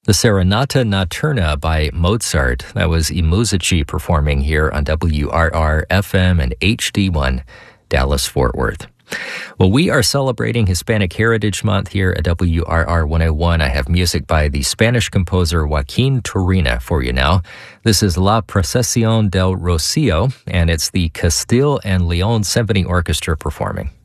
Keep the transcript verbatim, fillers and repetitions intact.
The Serenata Notturna by Mozart. That was I Musici performing here on W R R F M and H D one, Dallas-Fort Worth. Well, we are celebrating Hispanic Heritage Month here at W R R one oh one. I have music by the Spanish composer Joaquin Turina for you now. This is La Procesión del Rocío, and it's the Castile and León Symphony Orchestra performing.